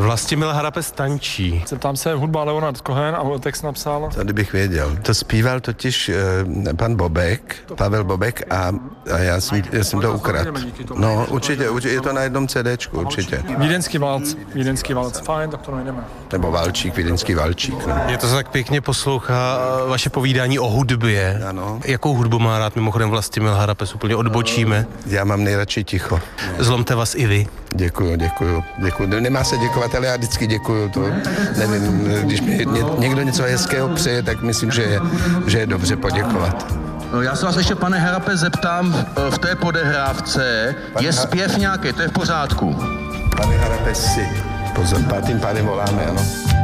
Vlastimil Harapes tančí. Zeptám se, hudba Leonard Cohen a text napsal. Tady bych věděl. To zpíval totiž pan Bobek, Pavel Bobek a já jsem to ukradl. No, určitě, je to na jednom CDčku, určitě. Vídeňský valc, fajn, tak to najdeme. Nebo Valčík, Vídeňský Valčík. No. Je to tak pěkně poslouchá vaše povídání o hudbě. Ano. Jakou hudbu má rád mimochodem Vlastimil Harapes? Úplně odbočíme. Já mám nejradši ticho. Zlomte vás i vy. Děkuju. Nemá se děkovat, ale já vždycky děkuju. To nevím, když mi někdo něco hezkého přeje, tak myslím, že je dobře poděkovat. Já se vás ještě, pane Harapes, zeptám, v té podehrávce je zpěv nějaký, to je v pořádku? Pane Harapesi, pozor, tím pádem voláme, ano.